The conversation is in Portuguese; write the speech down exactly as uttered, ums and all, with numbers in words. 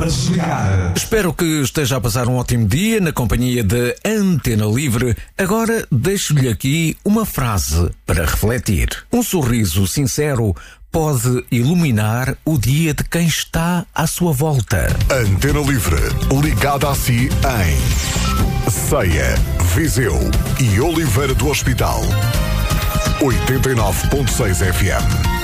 desligar. Espero que esteja a passar um ótimo dia na companhia da Antena Livre. Agora deixo-lhe aqui uma frase para refletir. Um sorriso sincero pode iluminar o dia de quem está à sua volta. Antena Livre, ligada a si em Ceia, Viseu e Oliveira do Hospital. oitenta e nove ponto seis F M.